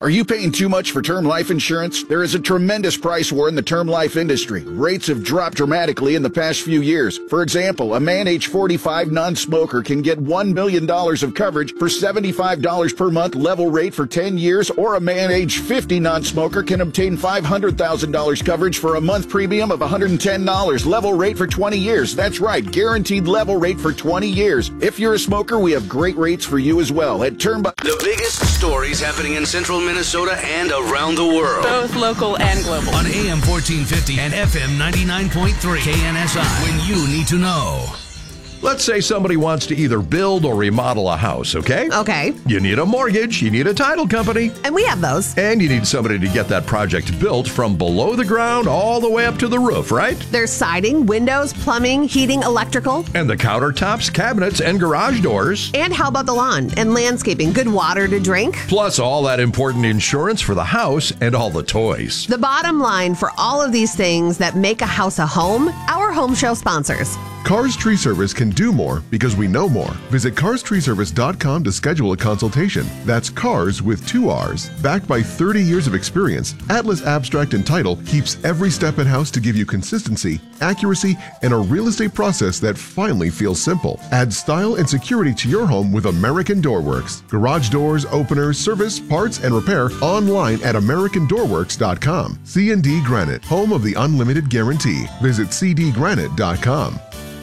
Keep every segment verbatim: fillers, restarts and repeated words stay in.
Are you paying too much for term life insurance? There is a tremendous price war in the term life industry. Rates have dropped dramatically in the past few years. For example, a man age forty-five non-smoker can get one million dollars of coverage for seventy-five dollars per month level rate for ten years, or a man age fifty non-smoker can obtain five hundred thousand dollars coverage for a month premium of one hundred ten dollars level rate for twenty years. That's right, guaranteed level rate for twenty years. If you're a smoker, we have great rates for you as well at Term. The biggest stories happening in central Minnesota and around the world. Both local and global. On A M fourteen fifty and F M ninety-nine point three. K N S I. When you need to know. Let's say somebody wants to either build or remodel a house, okay? Okay. You need a mortgage, you need a title company. And we have those. And you need somebody to get that project built from below the ground all the way up to the roof, right? There's siding, windows, plumbing, heating, electrical. And the countertops, cabinets, and garage doors. And how about the lawn and landscaping? Good water to drink. Plus all that important insurance for the house and all the toys. The bottom line for all of these things that make a house a home, our home show sponsors. Cars Tree Service can do more because we know more. Visit cars tree service dot com to schedule a consultation. That's cars with two R's. Backed by thirty years of experience, Atlas Abstract and Title keeps every step in-house to give you consistency, accuracy, and a real estate process that finally feels simple. Add style and security to your home with American Door Works. Garage doors, openers, service, parts, and repair online at american door works dot com. C and D Granite, home of the unlimited guarantee. Visit c d granite dot com.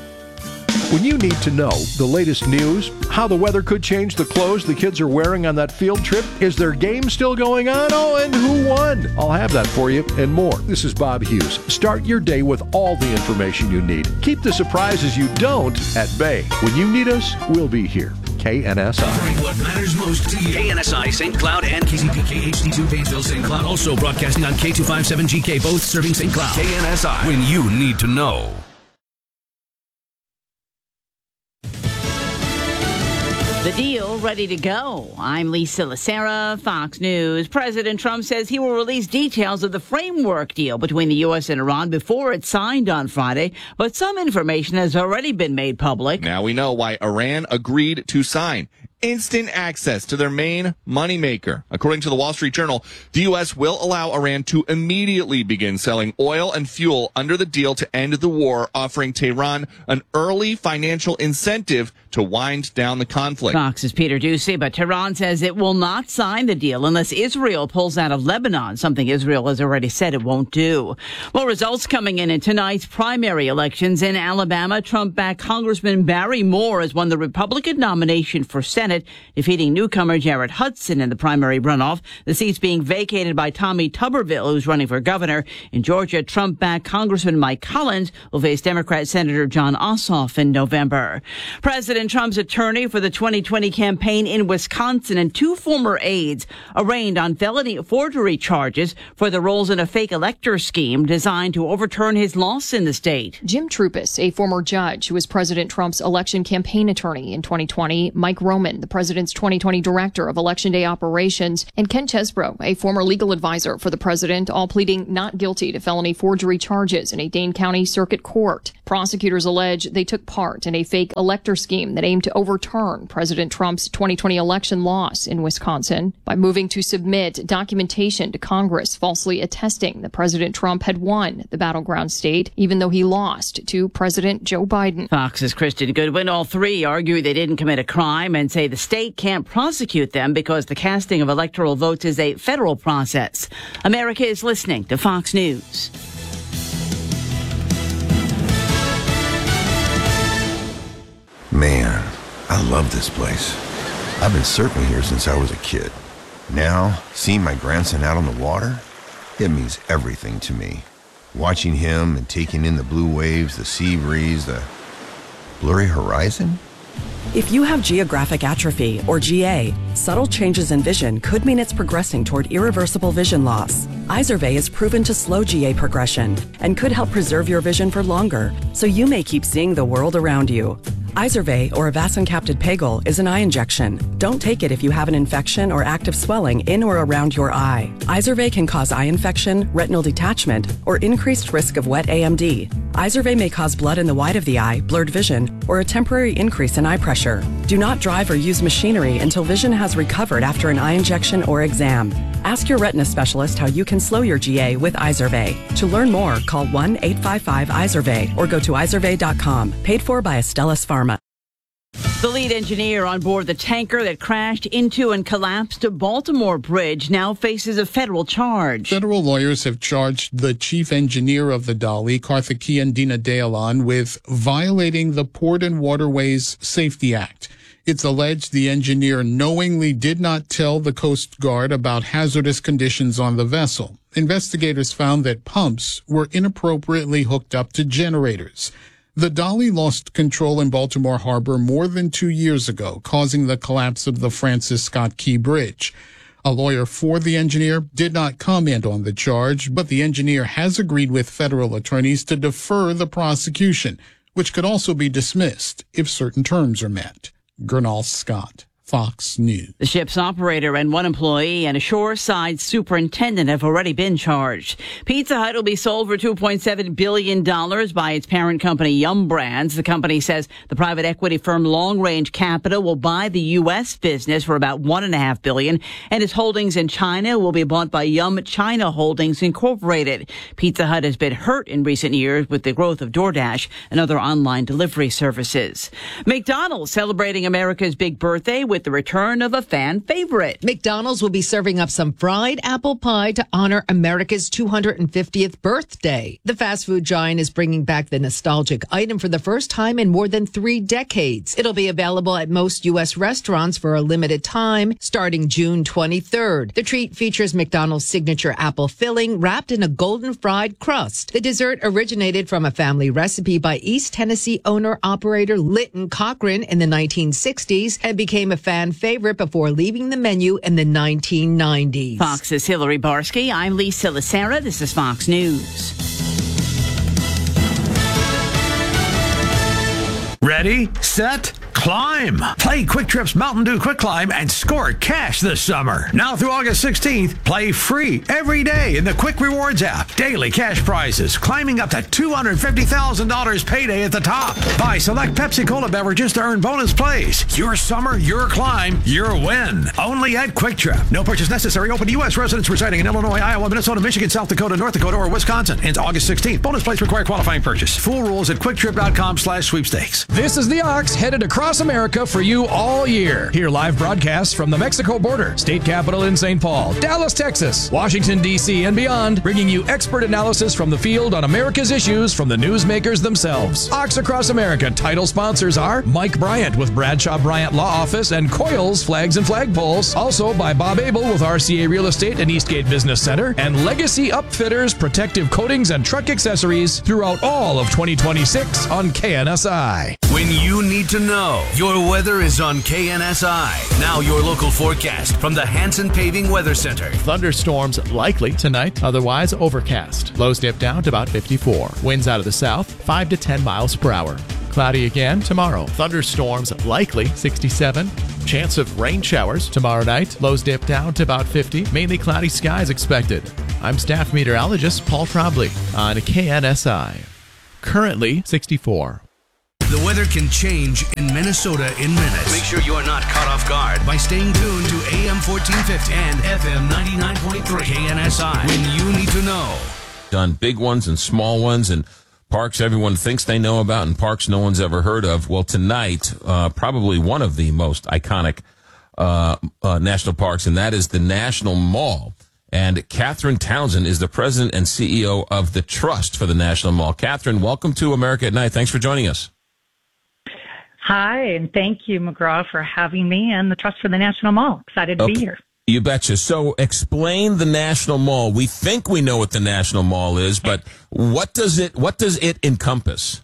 When you need to know the latest news, how the weather could change the clothes the kids are wearing on that field trip, is their game still going on? Oh, and who won? I'll have that for you and more. This is Bob Hughes. Start your day with all the information you need. Keep the surprises you don't at bay. When you need us, we'll be here. K N S I. Covering what matters most to you. K N S I, Saint Cloud, and K C P K H D two, Painesville, Saint Cloud. Also broadcasting on K two fifty-seven G K, both serving Saint Cloud. K N S I, when you need to know. The deal ready to go. I'm Lisa Lacera, Fox News. President Trump says he will release details of the framework deal between the U S and Iran before it's signed on Friday, but some information has already been made public. Now we know why Iran agreed to sign. Instant access to their main moneymaker. According to the Wall Street Journal, the U S will allow Iran to immediately begin selling oil and fuel under the deal to end the war, offering Tehran an early financial incentive to wind down the conflict. Fox's Peter Doocy, but Tehran says it will not sign the deal unless Israel pulls out of Lebanon, something Israel has already said it won't do. Well, results coming in in tonight's primary elections in Alabama. Trump-backed Congressman Barry Moore has won the Republican nomination for Senate, defeating newcomer Jared Hudson in the primary runoff. The seat's being vacated by Tommy Tuberville, who's running for governor. In Georgia, Trump-backed Congressman Mike Collins will face Democrat Senator John Ossoff in November. President Trump's attorney for the twenty twenty campaign in Wisconsin and two former aides arraigned on felony forgery charges for their roles in a fake elector scheme designed to overturn his loss in the state. Jim Trupis, a former judge who was President Trump's election campaign attorney in twenty twenty, Mike Roman, the president's twenty twenty director of Election Day operations, and Ken Chesbro, a former legal advisor for the president, all pleading not guilty to felony forgery charges in a Dane County Circuit Court. Prosecutors allege they took part in a fake elector scheme that aimed to overturn President Trump's twenty twenty election loss in Wisconsin by moving to submit documentation to Congress falsely attesting that President Trump had won the battleground state, even though he lost to President Joe Biden. Fox's Kristen Goodwin. All three argue they didn't commit a crime and say the state can't prosecute them because the casting of electoral votes is a federal process. America is listening to Fox News. Man, I love this place. I've been surfing here since I was a kid. Now, seeing my grandson out on the water, it means everything to me. Watching him and taking in the blue waves, the sea breeze, the blurry horizon. If you have geographic atrophy, or G A, subtle changes in vision could mean it's progressing toward irreversible vision loss. Izervay is proven to slow G A progression and could help preserve your vision for longer, so you may keep seeing the world around you. Izervay, or avacincaptad pegol, is an eye injection. Don't take it if you have an infection or active swelling in or around your eye. Izervay can cause eye infection, retinal detachment, or increased risk of wet A M D. Izervay may cause blood in the white of the eye, blurred vision, or a temporary increase in eye pressure. Do not drive or use machinery until vision has recovered after an eye injection or exam. Ask your retina specialist how you can slow your G A with Izervay. To learn more, call one eight five five Izervay or go to izervay dot com. Paid for by Astellas Pharma. The lead engineer on board the tanker that crashed into and collapsed a Baltimore bridge now faces a federal charge. Federal lawyers have charged the chief engineer of the Dolly, Karthikeyan Dinadayalan, with violating the Port and Waterways Safety Act. It's alleged the engineer knowingly did not tell the Coast Guard about hazardous conditions on the vessel. Investigators found that pumps were inappropriately hooked up to generators. The Dolly lost control in Baltimore Harbor more than two years ago, causing the collapse of the Francis Scott Key Bridge. A lawyer for the engineer did not comment on the charge, but the engineer has agreed with federal attorneys to defer the prosecution, which could also be dismissed if certain terms are met. Gernal Scott, Fox News. The ship's operator and one employee and a shoreside superintendent have already been charged. Pizza Hut will be sold for two point seven billion dollars by its parent company, Yum Brands. The company says the private equity firm Long Range Capital will buy the U S business for about one point five billion dollars, and its holdings in China will be bought by Yum China Holdings Incorporated. Pizza Hut has been hurt in recent years with the growth of DoorDash and other online delivery services. McDonald's celebrating America's big birthday with the return of a fan favorite. McDonald's will be serving up some fried apple pie to honor America's two hundred fiftieth birthday. The fast food giant is bringing back the nostalgic item for the first time in more than three decades. It'll be available at most U S restaurants for a limited time, starting June twenty-third. The treat features McDonald's signature apple filling wrapped in a golden fried crust. The dessert originated from a family recipe by East Tennessee owner-operator Lytton Cochran in the nineteen sixties and became a fan favorite before leaving the menu in the nineteen nineties. Fox's Hillary Barsky. I'm Lisa Lacera. This is Fox News. Ready, set, climb. Play Quick Trip's Mountain Dew Quick Climb and score cash this summer. Now through August sixteenth, play free every day in the Quick Rewards app. Daily cash prizes climbing up to two hundred fifty thousand dollars payday at the top. Buy select Pepsi Cola beverages to earn bonus plays. Your summer, your climb, your win. Only at Quick Trip. No purchase necessary. Open to U S residents residing in Illinois, Iowa, Minnesota, Michigan, South Dakota, North Dakota, or Wisconsin. Ends August sixteenth. Bonus plays require qualifying purchase. Full rules at quicktrip.com slash sweepstakes. This is the Ox headed across America for you all year. Hear live broadcasts from the Mexico border, state capital in Saint Paul, Dallas, Texas, Washington, D C, and beyond, bringing you expert analysis from the field on America's issues from the newsmakers themselves. Ox Across America title sponsors are Mike Bryant with Bradshaw Bryant Law Office and Coils Flags and Flagpoles. Also by Bob Abel with R C A Real Estate and Eastgate Business Center, and Legacy Upfitters, protective coatings and truck accessories throughout all of twenty twenty-six on K N S I. When you need to know, your weather is on K N S I. Now your local forecast from the Hanson Paving Weather Center. Thunderstorms likely tonight, otherwise overcast. Lows dip down to about fifty-four. Winds out of the south, five to ten miles per hour. Cloudy again tomorrow. Thunderstorms likely, sixty-seven. Chance of rain showers tomorrow night. Lows dip down to about fifty. Mainly cloudy skies expected. I'm staff meteorologist Paul Trombley on K N S I. Currently sixty-four. The weather can change in Minnesota in minutes. Make sure you are not caught off guard by staying tuned to A M fourteen fifty and F M ninety-nine point three K N S I when you need to know. Done big ones and small ones and parks everyone thinks they know about and parks no one's ever heard of. Well, tonight, uh, probably one of the most iconic uh, uh, national parks, and that is the National Mall. And Catherine Townsend is the president and C E O of the Trust for the National Mall. Catherine, welcome to America at Night. Thanks for joining us. Hi, and thank you, McGraw, for having me and the Trust for the National Mall. Excited to okay. be here. You betcha. So explain the National Mall. We think we know what the National Mall is, but what does it what does it encompass?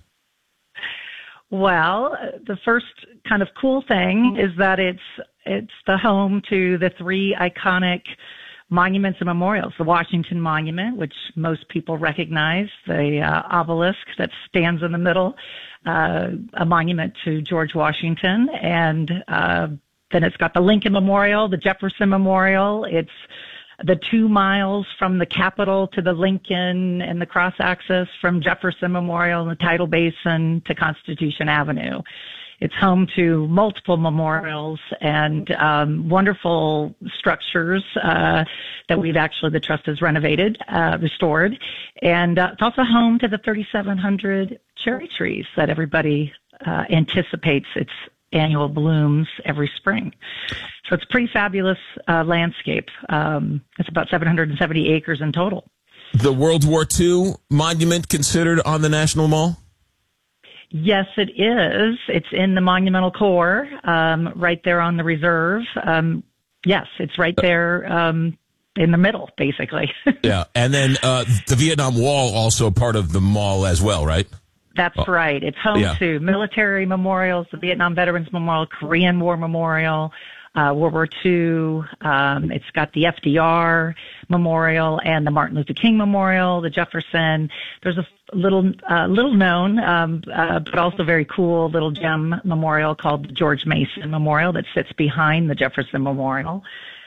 Well, the first kind of cool thing is that it's it's the home to the three iconic monuments and memorials. The Washington Monument, which most people recognize, the uh, obelisk that stands in the middle, uh, a monument to George Washington, and uh, then it's got the Lincoln Memorial, the Jefferson Memorial. It's the two miles from the Capitol to the Lincoln and the cross access from Jefferson Memorial and the Tidal Basin to Constitution Avenue. It's home to multiple memorials and um, wonderful structures uh, that we've actually, the trust has renovated, uh, restored. And uh, it's also home to the thirty-seven hundred cherry trees that everybody uh, anticipates its annual blooms every spring. So it's a pretty fabulous uh, landscape. Um, it's about seven hundred seventy acres in total. The World War Two monument considered on the National Mall? Yes, it is. It's in the monumental core, um, right there on the reserve. Um, yes, it's right there um, in the middle, basically. Yeah, and then uh, the Vietnam Wall also part of the mall as well, right? That's oh. right. It's home yeah. to military memorials, the Vietnam Veterans Memorial, Korean War Memorial, uh, World War Two. Um, it's got the F D R Memorial and the Martin Luther King Memorial, the Jefferson. There's a little, uh, little known, um, uh, but also very cool little gem memorial called the George Mason Memorial that sits behind the Jefferson Memorial.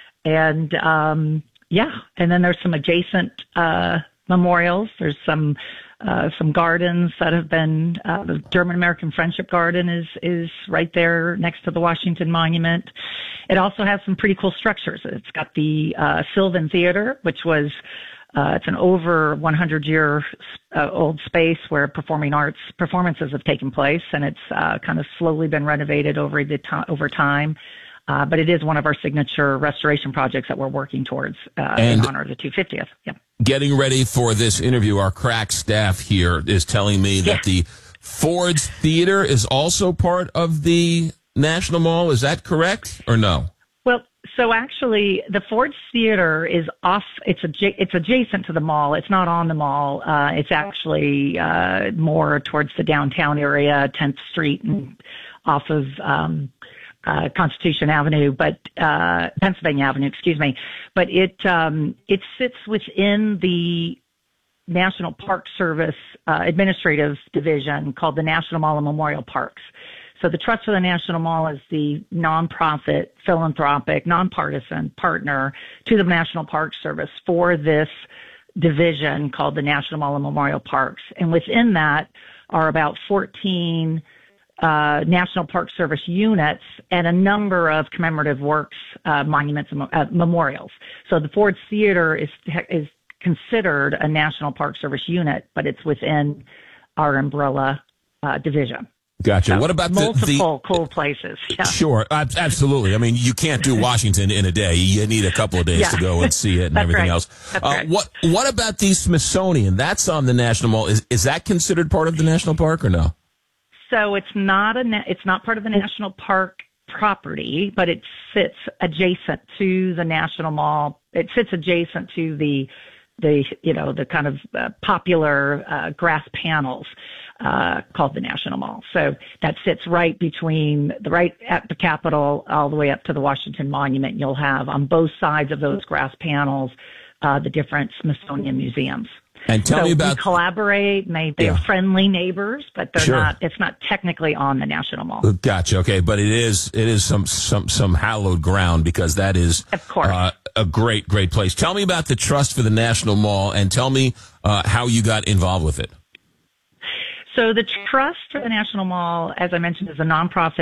And, um, yeah, and then there's some adjacent, uh, memorials. There's some, uh, some gardens that have been, uh, the German-American Friendship Garden is, is right there next to the Washington Monument. It also has some pretty cool structures. It's got the, uh, Sylvan Theater, which was, uh, it's an over one hundred year uh, old space where performing arts performances have taken place, and it's, uh, kind of slowly been renovated over the to- over time. Uh, but it is one of our signature restoration projects that we're working towards uh, in honor of the two hundred fiftieth. Yeah. Getting ready for this interview, our crack staff here is telling me yeah. that the Ford's Theater is also part of the National Mall. Is that correct or no? Well, so actually, the Ford's Theater is off. It's adja- it's adjacent to the mall. It's not on the mall. Uh, it's actually uh, more towards the downtown area, tenth Street, and off of. Um, Uh, Constitution Avenue, but, uh, Pennsylvania Avenue, excuse me. But it, um, it sits within the National Park Service, uh, administrative division called the National Mall and Memorial Parks. So the Trust for the National Mall is the nonprofit, philanthropic, nonpartisan partner to the National Park Service for this division called the National Mall and Memorial Parks. And within that are about fourteen Uh, National Park Service units and a number of commemorative works, uh, monuments, and uh, memorials. So the Ford's Theater is is considered a National Park Service unit, but it's within our umbrella uh, division. Gotcha. So what about the multiple the, cool places? Yeah. Sure, absolutely. I mean, you can't do Washington in a day. You need a couple of days yeah. to go and see it and everything right. else. That's Uh, right. What What about the Smithsonian? That's on the National Mall. Is is that considered part of the National Park or no? So it's not a na- it's not part of the National Park property, but it sits adjacent to the National Mall. It sits adjacent to the the you know the kind of uh, popular uh, grass panels uh, called the National Mall. So that sits right between the right at the Capitol all the way up to the Washington Monument. You'll have on both sides of those grass panels uh, the different Smithsonian museums. And tell so me about we collaborate. They they're Yeah. friendly neighbors, but they're Sure. not. It's not technically on the National Mall. Gotcha. Okay, but it is it is some some some hallowed ground because that is Of course. Uh, a great great place. Tell me about the Trust for the National Mall and tell me uh, how you got involved with it. So the Trust for the National Mall, as I mentioned, is a nonprofit